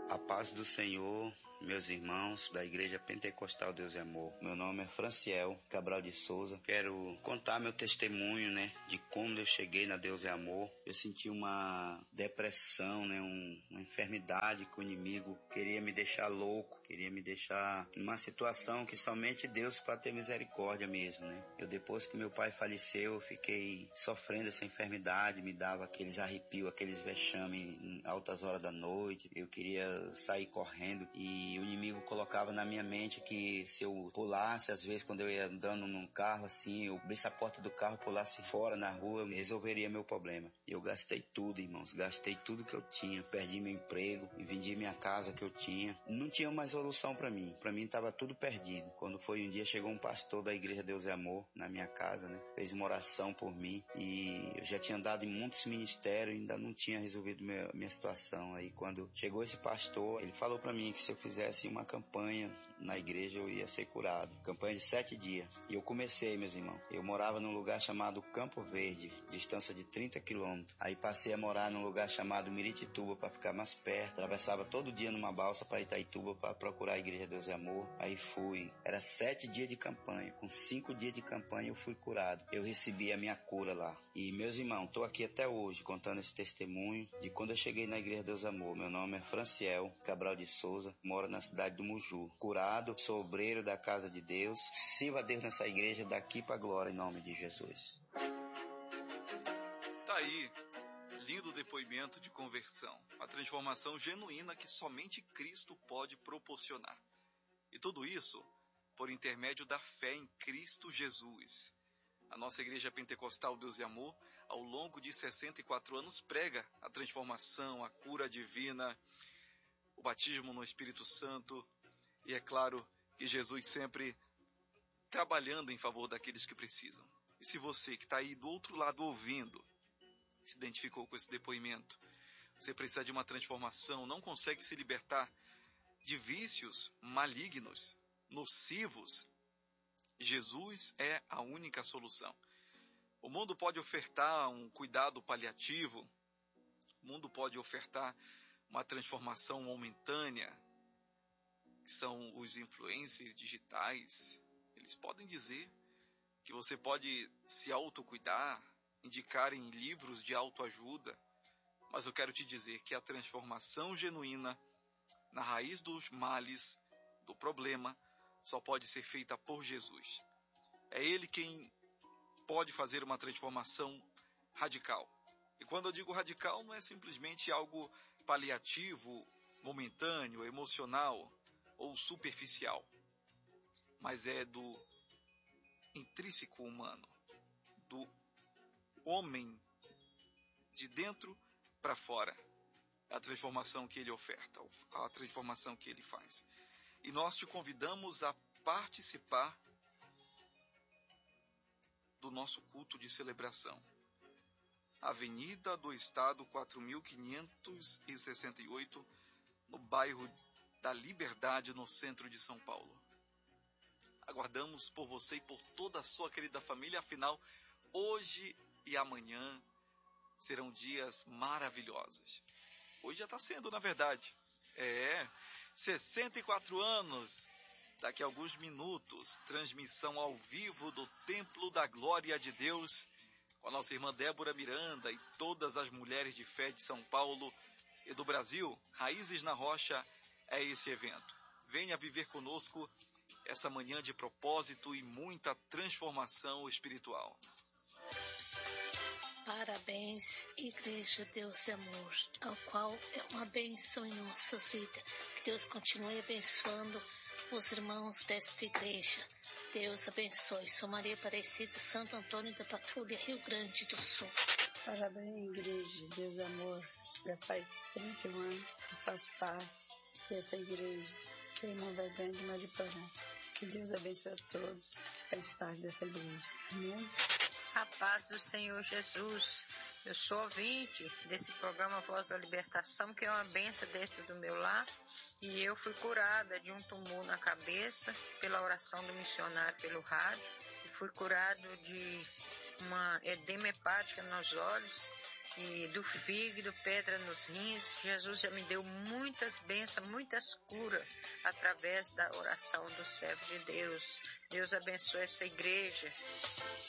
A paz do Senhor, meus irmãos da Igreja Pentecostal Deus é Amor. Meu nome é Franciel Cabral de Souza. Quero contar meu testemunho, de como eu cheguei na Deus é Amor. Eu senti uma depressão, uma enfermidade que o inimigo queria me deixar louco, queria me deixar numa situação que somente Deus pode ter misericórdia mesmo, Eu, depois que meu pai faleceu, eu fiquei sofrendo essa enfermidade, me dava aqueles arrepios, aqueles vexames em altas horas da noite. Eu queria sair correndo e o inimigo colocava na minha mente que se eu pulasse, às vezes quando eu ia andando num carro assim, eu abrisse a porta do carro, pulasse fora na rua, eu resolveria meu problema. E eu gastei tudo, irmãos, gastei tudo que eu tinha, perdi meu emprego e vendi minha casa que eu tinha. Não tinha mais solução para mim estava tudo perdido. Quando foi um dia, chegou um pastor da Igreja Deus é Amor na minha casa, fez uma oração por mim e eu já tinha andado em muitos ministérios e ainda não tinha resolvido minha situação. Aí quando chegou esse pastor, ele falou para mim que se eu fizesse uma campanha na igreja eu ia ser curado. Campanha de 7 dias. E eu comecei, meus irmãos. Eu morava num lugar chamado Campo Verde, distância de 30 quilômetros. Aí passei a morar num lugar chamado Miritituba para ficar mais perto. Atravessava todo dia numa balsa para Itaituba para procurar a Igreja Deus é Amor. Aí fui. Era 7 dias de campanha. Com 5 dias de campanha eu fui curado. Eu recebi a minha cura lá. E meus irmãos, estou aqui até hoje contando esse testemunho de quando eu cheguei na Igreja Deus é Amor. Meu nome é Franciel Cabral de Souza, moro na cidade do Muju. Curado, sou obreiro da casa de Deus. Sirva a Deus nessa igreja daqui para a glória em nome de Jesus. Tá aí, lindo depoimento de conversão. Uma transformação genuína que somente Cristo pode proporcionar. E tudo isso por intermédio da fé em Cristo Jesus. A nossa Igreja Pentecostal Deus e Amor, ao longo de 64 anos, prega a transformação, a cura divina, o batismo no Espírito Santo. E é claro que Jesus sempre trabalhando em favor daqueles que precisam. E se você que está aí do outro lado ouvindo, se identificou com esse depoimento, você precisa de uma transformação, não consegue se libertar de vícios malignos, nocivos, Jesus é a única solução. O mundo pode ofertar um cuidado paliativo, o mundo pode ofertar uma transformação momentânea, que são os influencers digitais. Eles podem dizer que você pode se autocuidar, indicarem livros de autoajuda, mas eu quero te dizer que a transformação genuína na raiz dos males, do problema, só pode ser feita por Jesus. É Ele quem pode fazer uma transformação radical. E quando eu digo radical, não é simplesmente algo paliativo, momentâneo, emocional ou superficial, mas é do intrínseco humano, do homem de dentro para fora. É a transformação que Ele oferta, a transformação que Ele faz. E nós te convidamos a participar do nosso culto de celebração. Avenida do Estado 4568, no bairro da Liberdade, no centro de São Paulo. Aguardamos por você e por toda a sua querida família, afinal, hoje e amanhã serão dias maravilhosos. Hoje já está sendo, na verdade. 64 anos. Daqui a alguns minutos, transmissão ao vivo do Templo da Glória de Deus, com a nossa irmã Débora Miranda e todas as mulheres de fé de São Paulo e do Brasil. Raízes na Rocha é esse evento. Venha viver conosco essa manhã de propósito e muita transformação espiritual. Parabéns, Igreja Deus é Amor, ao qual é uma bênção em nossas vidas. Que Deus continue abençoando os irmãos desta igreja. Deus abençoe. Sou Maria Aparecida, Santo Antônio da Patrulha, Rio Grande do Sul. Parabéns, Igreja Deus é Amor. Já faz 31 anos que faço parte dessa igreja. Que irmão vai grande Mariporã. Que Deus abençoe a todos que faz parte dessa igreja. Amém? A paz do Senhor Jesus. Eu sou ouvinte desse programa Voz da Libertação, que é uma bênção dentro do meu lar. E eu fui curada de um tumor na cabeça pela oração do missionário pelo rádio. E fui curado de uma edema hepática nos olhos e do fígado, pedra nos rins. Jesus já me deu muitas bênçãos, muitas curas através da oração do servo de Deus. Deus abençoe essa igreja.